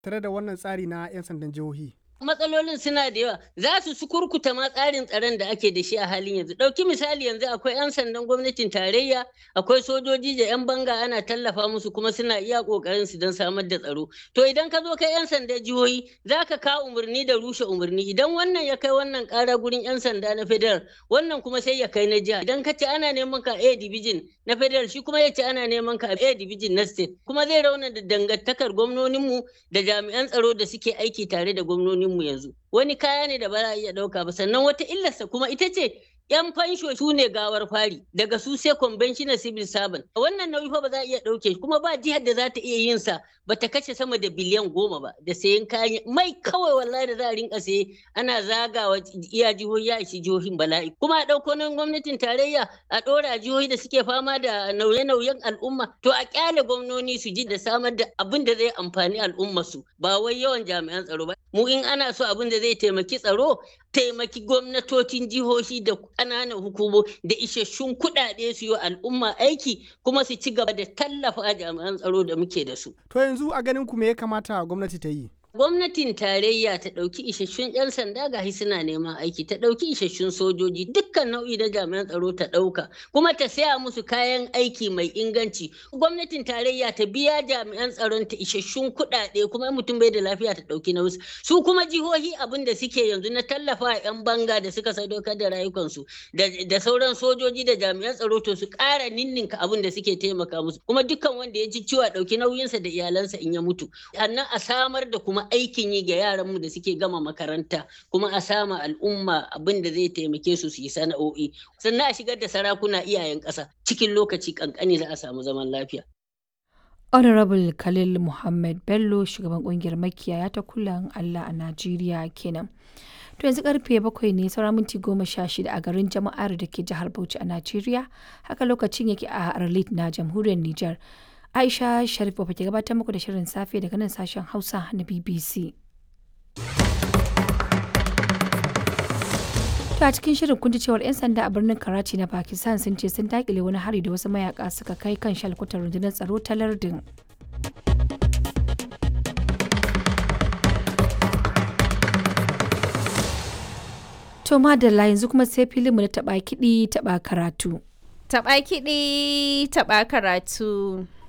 tare da wannan tsari na 'yan sandan jihohi? Matsalolin suna da yawa, za su kurkuta ma tsarin tsaron da ake da shi a halin yanzu. Ɗauki misali yanzu akwai 'yan sandan gwamnatin tarayya, akwai sojoji da 'yan banga ana tallafa musu kuma suna iya ƙoƙarin su don samar da tsaro. To idan ka zo kai 'yan sandan jihohi za ka kawo umarni da rushe umarni. Idan wannan ya kai wannan ƙara gurin 'yan sanda na federal, wannan kuma sai ya kai na jiha. Idan ka ce ana neman ka A division na federal, shi kuma ya ce ana neman ka A division na state. Kuma zai raunana dangantakar gwamnoninmu da jami'an tsaro da suke aiki tare da gwamnoninmu yanzu. Wani kaya ne da ba za a iya ɗauka ba, sannan wata illarsa kuma ita ce 'yan fansho su ne gawar fari, daga su sai conventional civil servant. Wannan nauyi fa ba za a iya ɗauke shi, kuma ba jihar da za ta iya yin sa ba ta kashe sama da biliyan 10 ba da sayen kayan mai kawai wallahi da za a rinka saye ana zagawa iya jihohi ya ishi jihohin bala'i. Kuma a ɗauko nan gwamnatin tarayya a ɗora jihohi da suke fama da nauye-nauyen al'umma, to a ƙyale gwamnoni su ji da samar da abin da zai amfani al'ummarsu, ba wai yawan jami'an tsaro ba. Mu in ana so abin da zai taimaki tsaro, taimaki gwamnatocin jihohi da ƙananan hukumo da isasshun kuɗaɗe su yi al'umma aiki, kuma su ci gaba da tallafa jami'an tsaro da muke da su. To yanzu a ganin ku me ya kamata gwamnati ta yi? Gwamnatin tarayya ta ɗauki isasshun 'yan sanda gashi suna neman aiki, ta ɗauki isasshun sojoji, dukkan nau'i na jami'an tsaro ta ɗauka, kuma ta saya musu kayan aiki mai inganci. Gwamnatin tarayya ta biya jami'an tsaron ta isasshun kuɗaɗe, kuma in mutum bai da lafiya ta ɗauki nauyi. Su kuma jihohi abin da suke yanzu na tallafa 'yan banga da suka sadaukar da rayukansu da sauran sojoji da jami'an tsaro, to su ƙara ninninka abin da suke taimaka musu. Kuma dukkan wanda ya ji ciwo a ɗauki nauyinsa da iyalansa in ya mutu. Sannan a samar da kuma aikin yi ga yaranmu da suke gama makaranta, kuma a sama al'umma abin da zai taimake su su yi sana'o'i, sannan a shigar da sarakuna iyayen ƙasa, cikin lokaci kankani za a samu zaman lafiya. Honorable Khalil Muhammad Bello, shugaban kungiyar makiyaya ta Kulan Allah a Najeriya kenan. To yanzu karfe 7 ne saura minti 16 a garin Jama'ar da ke jihar Bauchi a Najeriya, haka lokacin yake a Arlit na jamhuriyar Nijar. Aisha Sharif ba ke gabatar muku da shirin safe daga nan sashen Hausa na BBC. To a cikin shirin kun ji cewar 'yan sanda a birnin Karachi na Pakistan sun ce sun dakile wani hari da wasu mayaka suka kai kan shalkutar rundunar tsaro ta lardin. To madalla yanzu kuma sai filinmu na taɓa kiɗi taɓa karatu. Taɓa kiɗi taɓa karatu.